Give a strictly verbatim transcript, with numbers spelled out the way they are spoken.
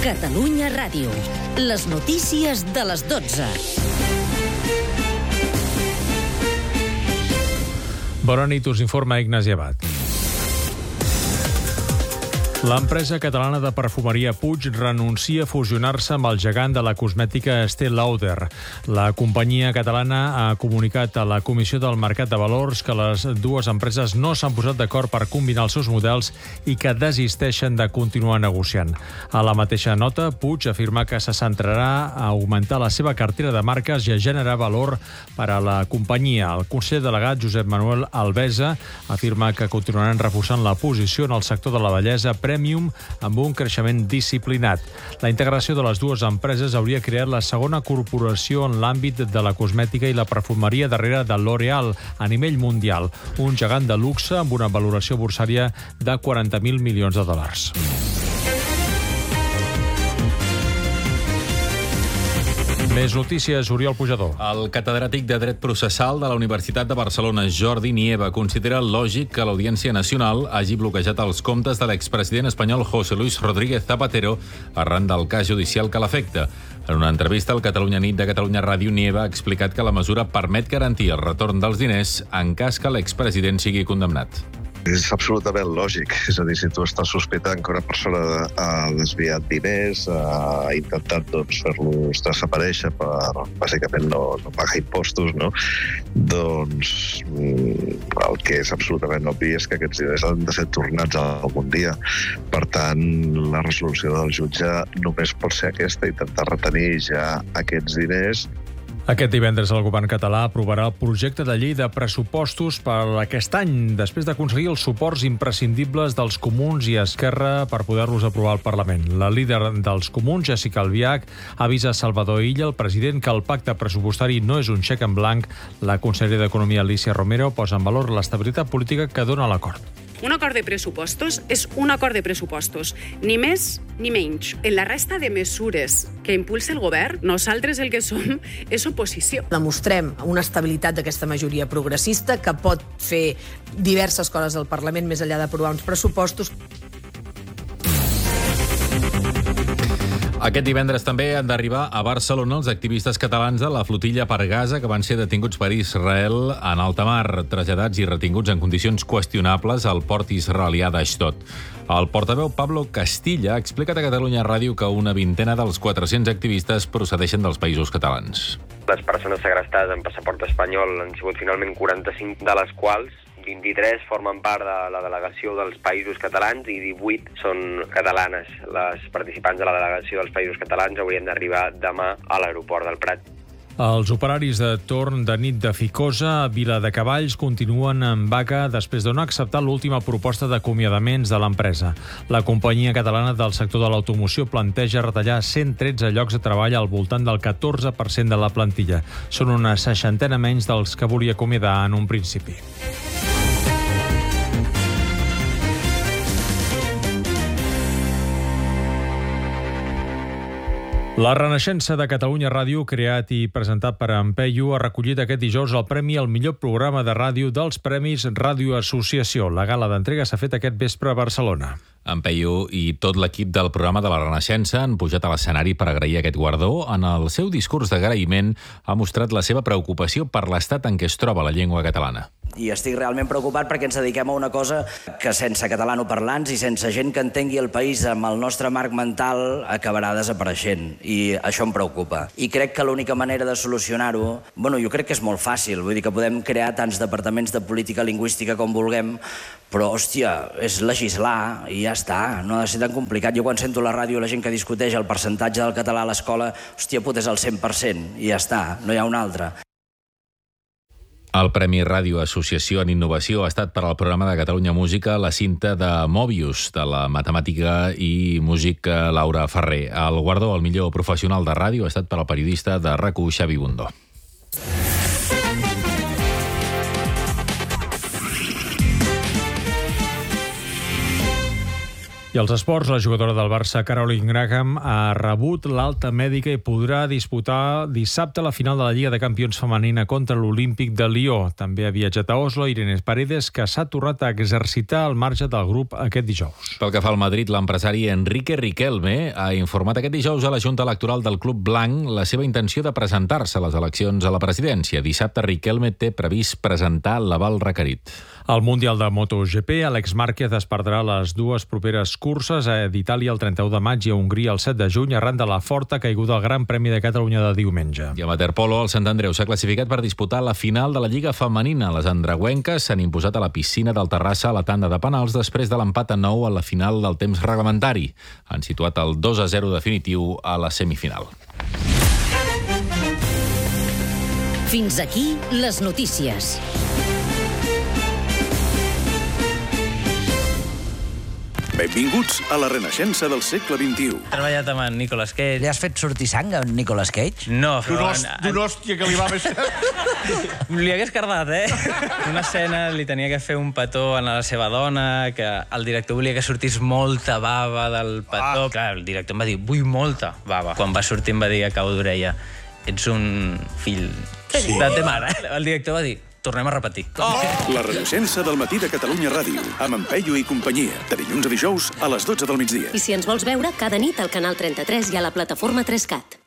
Catalunya Ràdio. Les notícies de les dotze. Bona nit, us informa Ignasi Abad. L'empresa catalana de perfumeria Puig renuncia a fusionar-se amb el gegant de la cosmètica Estée Lauder. La companyia catalana ha comunicat a la Comissió del Mercat de Valors que les dues empreses no s'han posat d'acord per combinar els seus models i que desisteixen de continuar negociant. A la mateixa nota, Puig afirma que se centrarà a augmentar la seva cartera de marques i a generar valor per a la companyia. El conseller delegat Josep Manuel Albesa afirma que continuaran reforçant la posició en el sector de la bellesa Premium amb un creixement disciplinat. La integració de les dues empreses hauria creat la segona corporació en l'àmbit de la cosmètica i la perfumeria darrere de L'Oréal a nivell mundial, un gegant de luxe amb una valoració borsària de quaranta mil milions de dòlars. Més notícies, Oriol Pujador. El catedràtic de Dret Processal de la Universitat de Barcelona, Jordi Nieva, considera lògic que l'Audiència Nacional hagi bloquejat els comptes de l'expresident espanyol José Luis Rodríguez Zapatero arran del cas judicial que l'afecta. En una entrevista al Catalunya Nit de Catalunya Ràdio, Nieva ha explicat que la mesura permet garantir el retorn dels diners en cas que l'expresident sigui condemnat. És absolutament lògic. És a dir, si tu estàs sospitant que una persona ha desviat diners, ha intentat doncs, fer-los desaparèixer per, bàsicament, no, no pagar impostos, no? Doncs el que és absolutament obvi és que aquests diners han de ser tornats algun dia. Per tant, la resolució del jutge només pot ser aquesta, intentar retenir ja aquests diners. Aquest divendres el govern català aprovarà el projecte de llei de pressupostos per aquest any, després d'aconseguir els suports imprescindibles dels comuns i Esquerra per poder-los aprovar al Parlament. La líder dels comuns, Jessica Albiach, avisa a Salvador Illa, el president, que el pacte pressupostari no és un xec en blanc. La consellera d'Economia, Alícia Romero, posa en valor l'estabilitat política que dona l'acord. Un acord de pressupostos és un acord de pressupostos, ni més ni menys. En la resta de mesures que impulsa el govern, nosaltres el que som és oposició. Demostrem una estabilitat d'aquesta majoria progressista que pot fer diverses coses al Parlament més enllà d'aprovar uns pressupostos. Aquest divendres també han d'arribar a Barcelona els activistes catalans de la flotilla per Gaza que van ser detinguts per Israel en alta mar, traslladats i retinguts en condicions qüestionables al port israelià d'Ashdod. El portaveu Pablo Castilla ha explicat a Catalunya Ràdio que una vintena dels quatre-cents activistes procedeixen dels països catalans. Les persones segrestades amb passaport espanyol han sigut finalment quaranta-cinc, de les quals vint-i-tres formen part de la delegació dels països catalans i divuit són catalanes. Les participants de la delegació dels països catalans haurien d'arribar demà a l'aeroport del Prat. Els operaris de torn de nit de Ficosa a Viladecavalls continuen en vaga després de no acceptar l'última proposta d'acomiadaments de l'empresa. La companyia catalana del sector de l'automoció planteja retallar cent tretze llocs de treball al voltant del catorze per cent de la plantilla. Són una seixantena menys dels que volia acomiadar en un principi. La Renaixença de Catalunya Ràdio, creat i presentat per en Peyu, ha recollit aquest dijous el premi al millor programa de ràdio dels Premis Ràdio Associació. La gala d'entrega s'ha fet aquest vespre a Barcelona. En Peyu i tot l'equip del programa de la Renaixença han pujat a l'escenari per agrair aquest guardó. En el seu discurs d'agraïment ha mostrat la seva preocupació per l'estat en què es troba la llengua catalana. I estic realment preocupat perquè ens dediquem a una cosa que sense catalanoparlants i sense gent que entengui el país amb el nostre marc mental acabarà desapareixent. I això em preocupa. I crec que l'única manera de solucionar-ho, bueno, jo crec que és molt fàcil, vull dir que podem crear tants departaments de política lingüística com vulguem, però, hòstia, és legislar i ja està, no ha de ser tan complicat. Jo quan sento a la ràdio la gent que discuteix el percentatge del català a l'escola, hòstia puta, és el cent per cent i ja està, no hi ha un altre. El Premi Ràdio Associació en Innovació ha estat per al programa de Catalunya Música la cinta de Mobius, de la matemàtica i músic Laura Ferrer. El guardó al millor professional de ràdio ha estat per al periodista de RAC u, Xavi Bundó. I als esports, la jugadora del Barça, Caroline Graham, ha rebut l'alta mèdica i podrà disputar dissabte la final de la Lliga de Campions femenina contra l'Olímpic de Lió. També ha viatjat a Oslo Irene Paredes, que s'ha tornat a exercitar al marge del grup aquest dijous. Pel que fa al Madrid, l'empresari Enrique Riquelme ha informat aquest dijous a la Junta Electoral del Club Blanc la seva intenció de presentar-se a les eleccions a la presidència. Dissabte, Riquelme té previst presentar l'aval requerit. Al Mundial de MotoGP, Alex Márquez es perdrà les dues properes curses d'Itàlia el trenta-u de maig i a Hongria el set de juny arran de la forta caiguda al Gran Premi de Catalunya de diumenge. I a waterpolo, el Sant Andreu s'ha classificat per disputar la final de la Lliga Femenina. Les andreuenques s'han imposat a la piscina del Terrassa a la tanda de penals després de l'empat a nou a la final del temps reglamentari. Han situat el dos a zero definitiu a la semifinal. Fins aquí les notícies. Benvinguts a la renaixença del segle vint-i-u. He treballat amb en Nicolas Cage. Li has fet sortir sang a en Nicolas Cage? No, però... D'una hòstia que li va més... Li hagués cardat, eh? Una escena li tenia que fer un petó a la seva dona, que el director volia que sortís molta bava del petó. Ah. Clar, el director em va dir, vull molta bava. Quan va sortir em va dir a cau d'orella, ets un fill sí. de te mare. El director va dir, tornem a repetir. Oh. La renaixença del matí de Catalunya Ràdio, amb en Peyu i companyia, de dilluns a dijous a les dotze del migdia. I si ens vols veure, cada nit al canal trenta-tres i a la plataforma tres cat.